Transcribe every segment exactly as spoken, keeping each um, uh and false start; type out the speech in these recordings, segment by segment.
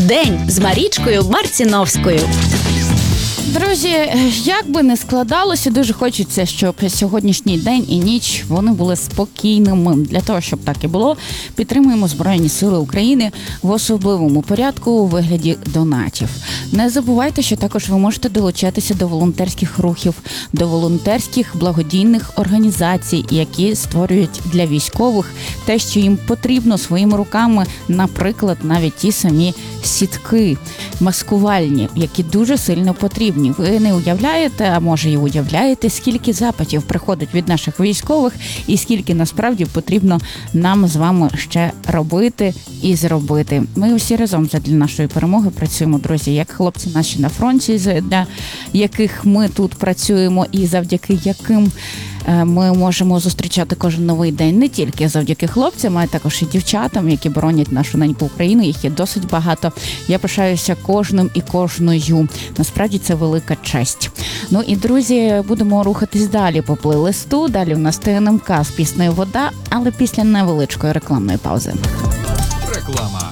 День з Марічкою Марціновською. Друзі, як би не складалося, дуже хочеться, щоб сьогоднішній день і ніч вони були спокійними. Для того, щоб так і було, підтримуємо Збройні Сили України в особливому порядку у вигляді донатів. Не забувайте, що також ви можете долучатися до волонтерських рухів, до волонтерських благодійних організацій, які створюють для військових те, що їм потрібно своїми руками, наприклад, навіть ті самі сітки маскувальні, які дуже сильно потрібні. Ви не уявляєте, а може і уявляєте, скільки запитів приходить від наших військових і скільки насправді потрібно нам з вами ще робити і зробити. Ми всі разом задля нашої перемоги працюємо, друзі, як хлопці наші на фронті, для яких ми тут працюємо і завдяки яким ми можемо зустрічати кожен новий день не тільки завдяки хлопцям, а й також і дівчатам, які боронять нашу неньку Україну. Їх є досить багато. Я пишаюся кожним і кожною. Насправді це велика честь. Ну і, друзі, будемо рухатись далі по плейлисту. Далі в нас ТНМК з піснею «Вода», але після невеличкої рекламної паузи. Реклама.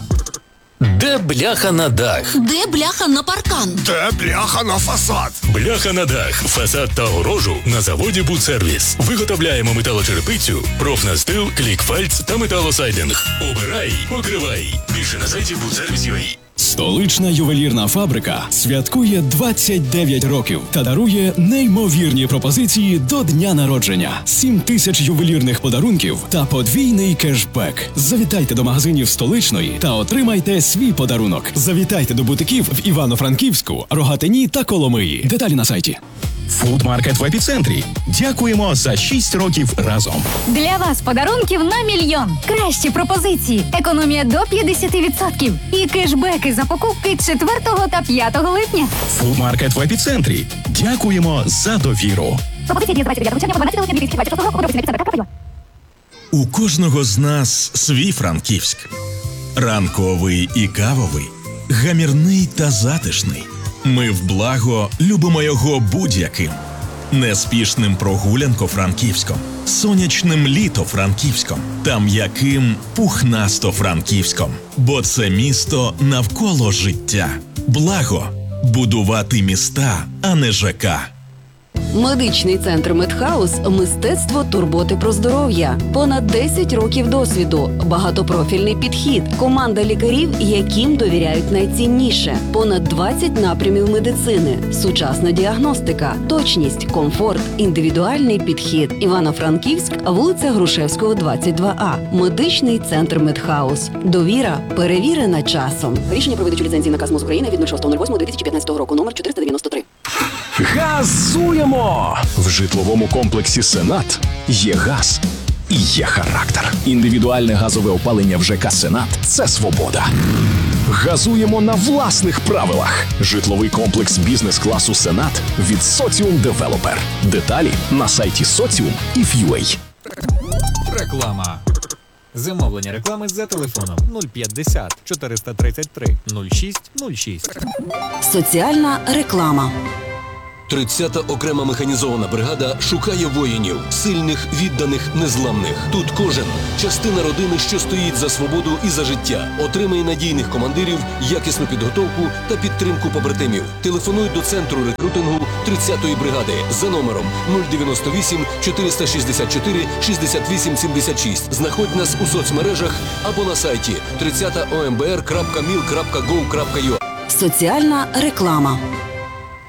Де бляха на дах? Де бляха на паркан? Де бляха на фасад? Бляха на дах, фасад та огорожу на заводі «Будсервіс». Виготовляємо металочерепицю, профнастил, клікфальц та металосайдинг. Обирай, покривай. Більше на сайті будсервіс крапка ю а. Столична ювелірна фабрика святкує двадцять дев'ять років та дарує неймовірні пропозиції до дня народження. сім тисяч ювелірних подарунків та подвійний кешбек. Завітайте до магазинів Столичної та отримайте свій подарунок. Завітайте до бутиків в Івано-Франківську, Рогатині та Коломиї. Деталі на сайті. Фудмаркет в епіцентрі. Дякуємо за шість років разом. Для вас подарунків на мільйон. Кращі пропозиції, економія до п'ятдесят відсотків і кешбеки за покупки четвертого та п'ятого липня. Фудмаркет в епіцентрі. Дякуємо за довіру. Пропозиції діє з двадцять дев'ятого червня по дванадцяте липня дві тисячі двадцять шостого року. Подробиці на епіцентр крапка ю а. У кожного з нас свій Франківськ. Ранковий і кавовий, гамірний та затишний. Ми в благо любимо його будь-яким. Неспішним прогулянко-франківськом, сонячним літо-франківськом та м'яким пухнасто-франківськом. Бо це місто навколо життя. Благо – будувати міста, а не ЖК. Медичний центр «Медхаус» – мистецтво турботи про здоров'я. Понад десять років досвіду, багатопрофільний підхід, команда лікарів, яким довіряють найцінніше. Понад двадцять напрямів медицини, сучасна діагностика, точність, комфорт, індивідуальний підхід. Івано-Франківськ, вулиця Грушевського, двадцять два А. Медичний центр «Медхаус». Довіра перевірена часом. Рішення про видачу ліцензії наказ МОЗ України від шостого лютого дві тисячі п'ятнадцятого року, номер чотириста дев'яносто три. Газуємо! В житловому комплексі «Сенат» є газ і є характер. Індивідуальне газове опалення в ЖК «Сенат» – це свобода. Газуємо на власних правилах. Житловий комплекс бізнес-класу «Сенат» від «Соціум Девелопер». Деталі на сайті соціум і ф ю ей. Реклама. Замовлення реклами за телефоном нуль п'ятдесят чотириста тридцять три нуль шість нуль шість. Соціальна реклама. тридцята окрема механізована бригада шукає воїнів, сильних, відданих, незламних. Тут кожен – частина родини, що стоїть за свободу і за життя. Отримає надійних командирів, якісну підготовку та підтримку побратимів. Телефонуй до центру рекрутингу тридцятої бригади за номером нуль дев'яносто вісім чотириста шістдесят чотири шістдесят вісім сімдесят шість. Знаходь нас у соцмережах або на сайті тридцята о ем бе ер крапка міл крапка гов крапка ю а. Соціальна реклама.